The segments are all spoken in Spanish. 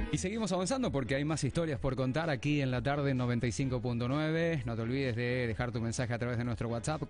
Y seguimos avanzando porque hay más historias por contar aquí en la tarde 95.9. No te olvides de dejar tu mensaje a través de nuestro WhatsApp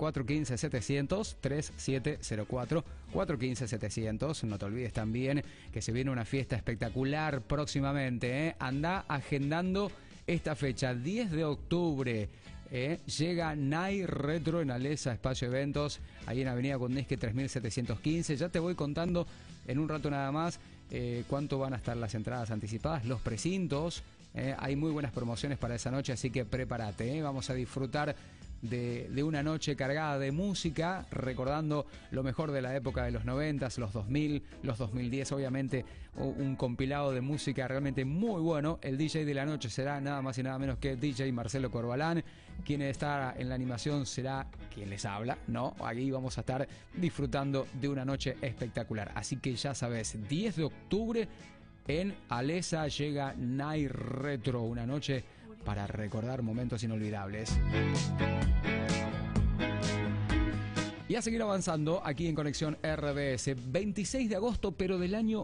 415-700-3704, 415-700. No te olvides también que se viene una fiesta espectacular próximamente, ¿eh? Anda agendando esta fecha, 10 de octubre. Llega Night Retro en Alesa Espacio Eventos, ahí en Avenida Condesque 3715. Ya te voy contando en un rato nada más cuánto van a estar las entradas anticipadas, los precintos. Hay muy buenas promociones para esa noche, así que prepárate. Vamos a disfrutar de una noche cargada de música, recordando lo mejor de la época de los 90s, los 2000, los 2010, obviamente un compilado de música realmente muy bueno. El DJ de la noche será nada más y nada menos que DJ Marcelo Corbalán. Quien está en la animación será quien les habla, ¿no? Aquí vamos a estar disfrutando de una noche espectacular. Así que ya sabes, 10 de octubre en Alesa llega Night Retro, una noche para recordar momentos inolvidables. Y a seguir avanzando aquí en Conexión RBS. 26 de agosto, pero del año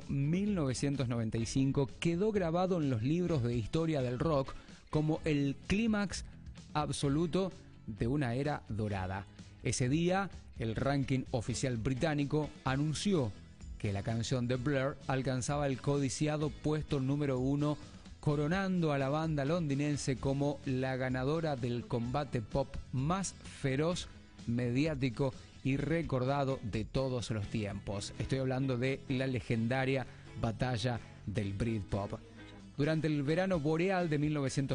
1995, quedó grabado en los libros de historia del rock como el clímax absoluto de una era dorada. Ese día, el ranking oficial británico anunció que la canción de Blur alcanzaba el codiciado puesto número 1, coronando a la banda londinense como la ganadora del combate pop más feroz, mediático y recordado de todos los tiempos. Estoy hablando de la legendaria batalla del Britpop. Durante el verano boreal de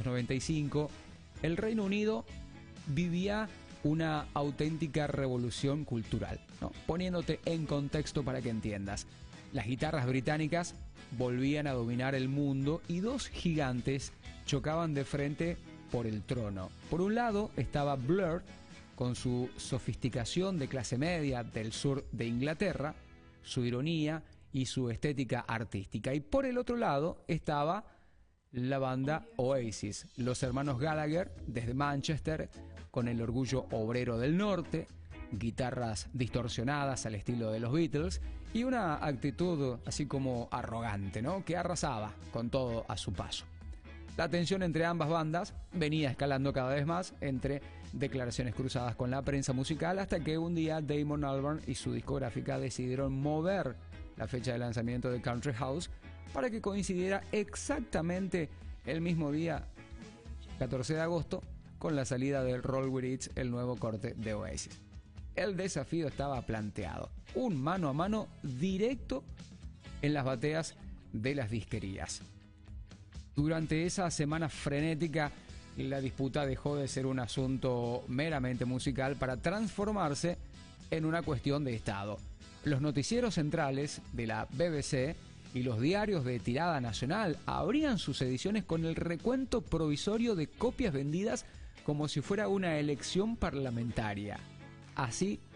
1995, el Reino Unido vivía una auténtica revolución cultural, ¿no? Poniéndote en contexto para que entiendas. Las guitarras británicas volvían a dominar el mundo y dos gigantes chocaban de frente por el trono. Por un lado estaba Blur, con su sofisticación de clase media del sur de Inglaterra, su ironía y su estética artística. Y por el otro lado estaba la banda Oasis, los hermanos Gallagher desde Manchester, con el orgullo obrero del norte, guitarras distorsionadas al estilo de los Beatles y una actitud así como arrogante, ¿no? Que arrasaba con todo a su paso. La tensión entre ambas bandas venía escalando cada vez más entre declaraciones cruzadas con la prensa musical, hasta que un día Damon Albarn y su discográfica decidieron mover la fecha de lanzamiento de Country House para que coincidiera exactamente el mismo día, 14 de agosto, con la salida de Roll With It, el nuevo corte de Oasis. El desafío estaba planteado, un mano a mano directo en las bateas de las disquerías. Durante esa semana frenética, la disputa dejó de ser un asunto meramente musical para transformarse en una cuestión de Estado. Los noticieros centrales de la BBC y los diarios de tirada nacional abrían sus ediciones con el recuento provisorio de copias vendidas como si fuera una elección parlamentaria. Así